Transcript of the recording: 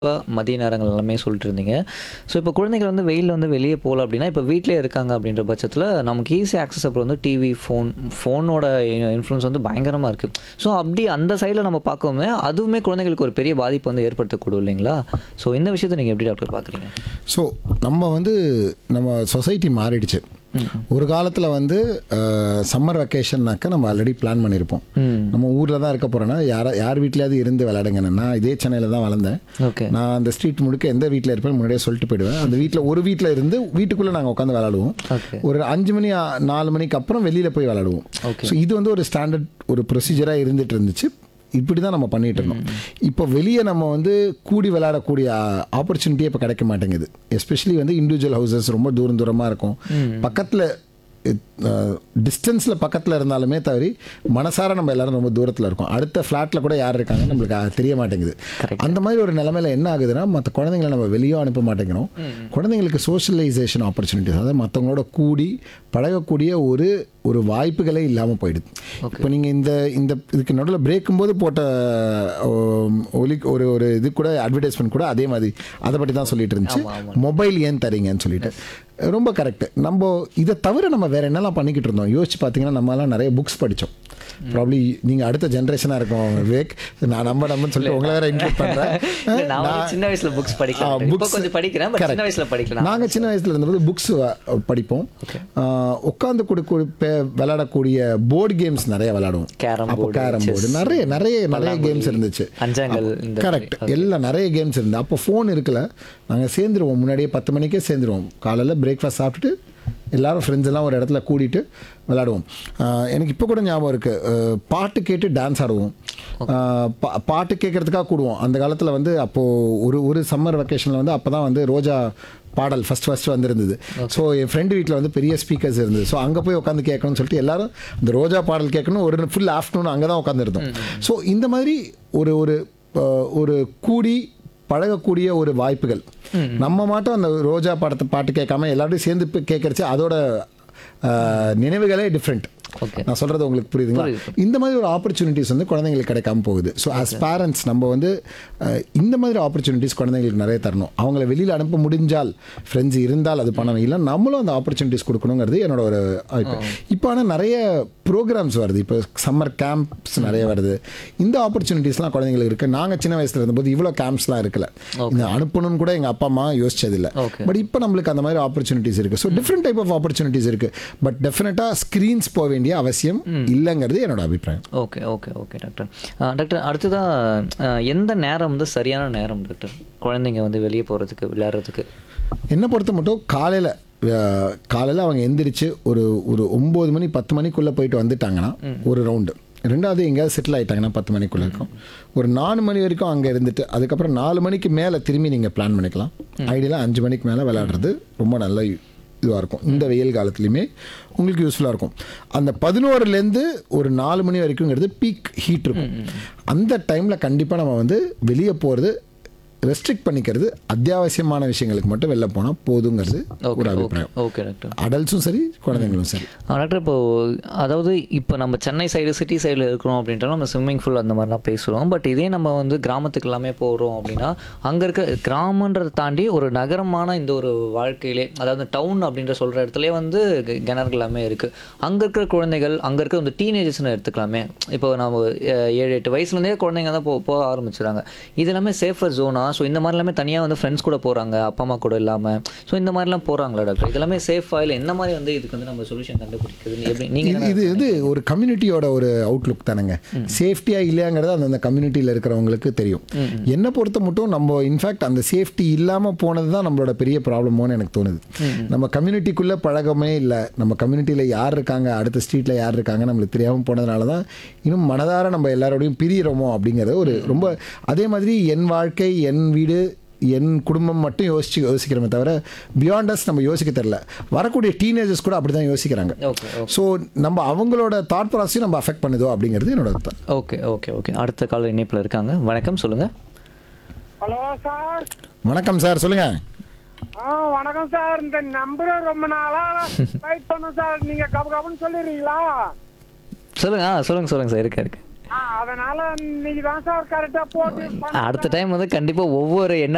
மதிய நேரங்கள் எல்லாமே சொல்லிட்டு இருந்தீங்க. ஸோ இப்போ குழந்தைகள் வந்து வெயில்ல வந்து வெளியே போகல அப்படின்னா, இப்போ வீட்டிலேயே இருக்காங்க அப்படின்ற பட்சத்தில நமக்கு ஈஸி ஆக்சஸ் அப்புறம் வந்து டிவி, ஃபோனோட இன்ஃப்ளூயன்ஸ் வந்து பயங்கரமா இருக்கு. ஸோ அப்படி அந்த சைடில நம்ம பார்க்கவுமே, அதுவுமே குழந்தைகளுக்கு ஒரு பெரிய பாதிப்பு வந்து ஏற்படுத்தக்கூடும் இல்லைங்களா? ஸோ இந்த விஷயத்த நீங்க எப்படி டாக்டர் பார்க்குறீங்க? ஸோ நம்ம சொசைட்டி மாறிடுச்சு. ஒரு காலத்தில் வந்து சம்மர் வெக்கேஷன்னாக்கா நம்ம ஆல்ரெடி பிளான் பண்ணியிருப்போம். நம்ம ஊரில் தான் இருக்க போகிறோன்னா யார் வீட்லையாவது இருந்து விளையாடுங்க. நான் இதே சென்னையில் தான் வளர்ந்தேன். ஓகே. நான் அந்த ஸ்ட்ரீட் முழுக்க எந்த வீட்டில் இருப்பேன் முன்னாடியே சொல்லிட்டு போயிடுவேன். அந்த வீட்டில் ஒரு வீட்டில் இருந்து வீட்டுக்குள்ளே நாங்கள் உட்காந்து விளையாடுவோம். ஓகே. ஒரு 5 மணி 4 மணிக்கு அப்புறம் வெளியில் போய் விளையாடுவோம். ஓகே. ஸோ இது வந்து ஒரு ஸ்டாண்டர்ட் ஒரு ப்ரொசீஜராக இருந்துட்டு இருந்துச்சு. இப்படி தான் நம்ம பண்ணிட்டு இருந்தோம். இப்போ வெளியே நம்ம வந்து கூடி விளையாடக்கூடிய ஆப்பர்ச்சுனிட்டியே இப்போ கிடைக்க மாட்டேங்குது. எஸ்பெஷலி வந்து இண்டிவிஜுவல் ஹவுசஸ் ரொம்ப தூரமாக இருக்கும். பக்கத்தில் டிஸ்டன்ஸில் பக்கத்தில் இருந்தாலுமே தவிர மனசார நம்ம எல்லாரும் ரொம்ப தூரத்தில் இருக்கோம். அடுத்த ஃப்ளாட்டில் கூட யார் இருக்காங்க நம்மளுக்கு தெரிய மாட்டேங்குது. அந்த மாதிரி ஒரு நிலைமையில் என்ன ஆகுதுன்னா, மற்ற குழந்தைங்களை நம்ம வெளியே அனுப்ப மாட்டேங்கிறோம். குழந்தைங்களுக்கு சோஷியலைசேஷன் ஆப்பர்ச்சுனிட்டிஸ், அதாவது மற்றவங்களோட கூடி பழகக்கூடிய ஒரு வாய்ப்புகளே இல்லாமல் போயிடுது. இப்போ நீங்கள் இதுக்கு நடுவில் பிரேக்கும் போது போட்ட ஒரு இது கூட அட்வர்டைஸ்மெண்ட் கூட அதே மாதிரி அதை பற்றி தான் சொல்லிட்டு இருந்துச்சு. மொபைல் ஏன் தரீங்கன்னு சொல்லிட்டு ரொம்ப கரெக்ட். நம்ம இதை தவிர நம்ம வேற என்னெல்லாம் பண்ணிக்கிட்டு இருந்தோம் யோசிச்சு பார்த்தீங்கன்னா, நம்மளாம் நிறைய புக்ஸ் படித்தோம். ப்ராப்ளி நீங்கள் அடுத்த ஜென்ரேஷனாக இருக்கும் விவேக். நான் நம்பன்னு சொல்லிட்டு உங்களை வேற இன்க்ளூட் பண்ணுறேன். சின்ன வயசுல புக்ஸ் படிக்கலாம். கொஞ்சம் படிக்கிறேன். சின்ன வயசுல படிக்கலாம். நாங்கள் சின்ன வயசுல இருந்தபோது புக்ஸ் படிப்போம். உட்காந்து விளையாடக்கூடிய போர்டு கேம்ஸ் நிறைய விளையாடுவோம். கேரம் போர்டு நிறைய கேம்ஸ் இருந்துச்சு. கரெக்ட். எல்லாம் நிறைய கேம்ஸ் இருந்து. அப்போ ஃபோன் இருக்குல்ல, நாங்கள் சேர்ந்துருவோம். முன்னாடியே 10 மணிக்கே சேர்ந்துருவோம். காலையில் பிரேக்ஃபாஸ்ட் சாப்பிட்டுட்டு எல்லாரும் ஃப்ரெண்ட்ஸ் எல்லாம் ஒரு இடத்துல கூட்டிகிட்டு விளையாடுவோம். எனக்கு இப்போ கூட ஞாபகம் இருக்குது, பாட்டு கேட்டு டான்ஸ் ஆடுவோம். பாட்டு கேட்குறதுக்காக கூடுவோம். அந்த காலத்தில் வந்து அப்போது ஒரு சம்மர் வெக்கேஷனில் வந்து அப்போ தான் வந்து ரோஜா பாடல் ஃபஸ்ட்டு வந்திருந்தது. ஸோ என் ஃப்ரெண்டு வீட்டில் வந்து பெரிய ஸ்பீக்கர்ஸ் இருந்தது. ஸோ அங்கே போய் உட்காந்து கேட்கணும்னு சொல்லிட்டு எல்லாரும் இந்த ரோஜா பாடல் கேட்கணும். ஒரு ஃபுல் ஆஃப்டர்நூன் அங்கே தான் உட்காந்துருந்தோம். ஸோ இந்த மாதிரி ஒரு கூடி பழகக்கூடிய ஒரு வாய்ப்புகள். நம்ம மட்டும் அந்த ரோஜா பாட்டு கேட்காம எல்லாரும் சேர்ந்து கேட்கறச்சு அதோட நினைவுகளே டிஃப்ரெண்ட். நான் சொல்கிறது உங்களுக்கு புரியுதுங்களா? இந்த மாதிரி ஒரு ஆப்பர்ச்சுனிட்டிஸ் வந்து குழந்தைங்களுக்கு கிடைக்காம போகுது. ஸோ ஆஸ் பேரண்ட்ஸ் நம்ம வந்து இந்த மாதிரி ஆப்பர்ச்சுனிட்டிஸ் குழந்தைங்களுக்கு நிறைய தரணும். அவங்கள வெளியில் அனுப்ப முடிஞ்சால், ஃப்ரெண்ட்ஸ் இருந்தால் அது பண்ணணும். இல்லை நம்மளும் அந்த ஆப்பர்ச்சுனிட்டிஸ் கொடுக்கணுங்கிறது என்னோட ஒரு வாய்ப்பு. இப்போ ஆனால் நிறைய ப்ரோக்ராம்ஸ் வருது. இப்போ சம்மர் கேம்ப்ஸ் நிறைய வருது. இந்த ஆப்பர்ச்சுனிட்டிஸ்லாம் குழந்தைங்களுக்கு இருக்குது. நாங்கள் சின்ன வயசில் இருந்தபோது இவ்வளோ கேம்ப்ஸ்லாம் இருக்கல. இந்த அனுப்பணும்னு கூட எங்கள் அப்பா அம்மா யோசிச்சதில்லை. பட் இப்போ நம்மளுக்கு அந்த மாதிரி ஆப்பர்ச்சுனிட்டிஸ் இருக்குது. So different type of opportunities இருக்குது. பட் டெஃபினட்டாக ஸ்க்ரீன்ஸ் போக வேண்டிய அவசியம் இல்லைங்கிறது என்னோட அபிப்பிராயம். Okay doctor. அடுத்ததாக எந்த நேரம் வந்து சரியான நேரம் டாக்டர் குழந்தைங்க வந்து வெளியே போகிறதுக்கு விளையாடுறதுக்கு? என்னை பொறுத்த மட்டும் காலையில் அவங்க எந்திரிச்சு ஒரு 9 மணி 10 மணிக்குள்ளே போயிட்டு வந்துட்டாங்கன்னா ஒரு ரவுண்டு. ரெண்டாவது எங்கேயாவது செட்டில் ஆகிட்டாங்கன்னா 10 மணிக்குள்ளே இருக்கும். ஒரு 4 மணி வரைக்கும் அங்கே இருந்துட்டு அதுக்கப்புறம் 4 மணிக்கு மேலே திரும்பி நீங்கள் பிளான் பண்ணிக்கலாம். ஐடியலாக 5 மணிக்கு மேலே விளையாடுறது ரொம்ப நல்ல இதுவாக இருக்கும். இந்த வெயில் காலத்துலையுமே உங்களுக்கு யூஸ்ஃபுல்லாக இருக்கும். அந்த 11லேருந்து ஒரு 4 மணி வரைக்குங்கிறது பீக் ஹீட் இருக்கும். அந்த டைமில் கண்டிப்பாக நம்ம வந்து வெளியே போகிறது ரெஸ்ட்ரிக்ட் பண்ணிக்கிறது, அத்தியாவசியமான விஷயங்களுக்கு மட்டும் வெளில போனால் போதுங்கிறது ஒரு அபிப்பிராயம். Okay doctor. அடல்ட்ஸும் சரி, குழந்தைங்களும் சரி. டாக்டர், இப்போ நம்ம சென்னை சைடு சிட்டி சைடில் இருக்கிறோம் அப்படின்ட்டு நம்ம ஸ்விம்மிங் பூல் அந்த மாதிரிலாம் பேசுகிறோம். பட் இதே நம்ம வந்து கிராமத்துக்கு எல்லாமே போகிறோம் அப்படின்னா அங்கே இருக்க கிராமன்றதை தாண்டி ஒரு நகரமான இந்த ஒரு வாழ்க்கையிலே, அதாவது டவுன் அப்படின்ற சொல்கிற இடத்துலேயே வந்து கிணறுகள் எல்லாமே இருக்குது. அங்கே இருக்கிற குழந்தைகள், அங்கே இருக்கிற இந்த டீனேஜர்ஸ்னு எடுத்துக்கலாமே, இப்போ நம்ம 7-8 வயசுலேருந்தே குழந்தைங்க தான் போக ஆரம்பிச்சுறாங்க. இது எல்லாமே சேஃபர் ஜோனா? ஸோ இந்த மாதிரி எல்லாமே தனியாக வந்து ஃப்ரெண்ட்ஸ் கூட போகிறாங்க, அப்பா அம்மா கூட இல்லாமல். ஸோ இந்த மாதிரிலாம் போகிறாங்களா டாக்டர்? இதெல்லாமே சேஃபாக இல்லை என்ன மாதிரி வந்து இதுக்கு வந்து நம்ம சொல்யூஷன் கண்டுபிடிக்கிறது எப்படி? நீங்கள் இது ஒரு கம்யூனிட்டியோட ஒரு அவுட்லுக் தானேங்க. சேஃப்டியாக இல்லையாங்கிறது அந்த கம்யூனிட்டியில் இருக்கிறவங்களுக்கு தெரியும். என்னை பொறுத்த மட்டும் நம்ம இன்ஃபேக்ட் அந்த சேஃப்டி இல்லாமல் போனது தான் நம்மளோட பெரிய ப்ராப்ளமோன்னு எனக்கு தோணுது. நம்ம கம்யூனிட்டிக்குள்ளே பழகமே இல்லை. நம்ம கம்யூனிட்டியில் யார் இருக்காங்க, அடுத்த ஸ்ட்ரீட்டில் யார் இருக்காங்க நம்மளுக்கு தெரியாமல் போனதுனால தான் இன்னும் மனதார நம்ம எல்லாரோடையும் பிரியிறோமோ அப்படிங்கிறது ஒரு ரொம்ப. அதே மாதிரி என் வாழ்க்கை, என் வீடு, என் குடும்பம் மட்டும் யோசிக்கிறோமே தவிர பியாண்டஸ் நம்ம யோசிக்க தெரியல. வரக்கூடிய டீனேஜர்ஸ் கூட அப்படி தான் யோசிக்கிறாங்க. ஸோ நம்ம அவங்களோட தாட் ப்ராசஸையும் நம்ம அஃபெக்ட் பண்ணுதோ அப்படிங்கிறது என்னோட அர்த்தம். ஓகே. அடுத்த கால இணைப்பில் இருக்காங்க. வணக்கம், சொல்லுங்க. Hello sir. வணக்கம் சார், சொல்லுங்க. வணக்கம் சார். இந்த நம்பரை ரொம்ப நாளா வெயிட் பண்ணோம் சார். நீங்க கபகபன்னு சொல்லிடுறீங்களா? சொல்லுங்க சார். இருக்கு. அதனால இன்னைக்கு தான் சார் கரெக்டா போட்டு அடுத்த டைம் வந்து கண்டிப்பா ஒவ்வொரு என்ன